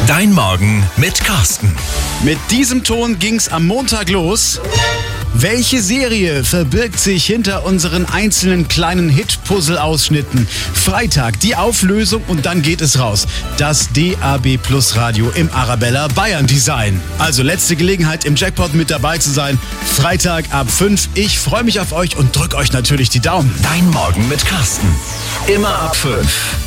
Dein Morgen mit Carsten. Mit diesem Ton ging's am Montag los. Welche Serie verbirgt sich hinter unseren einzelnen kleinen Hit-Puzzle-Ausschnitten? Freitag die Auflösung und dann geht es raus. Das DAB Plus Radio im Arabella Bayern Design. Also letzte Gelegenheit im Jackpot mit dabei zu sein. Freitag ab 5. Ich freue mich auf euch und drück euch natürlich die Daumen. Dein Morgen mit Carsten. Immer ab 5.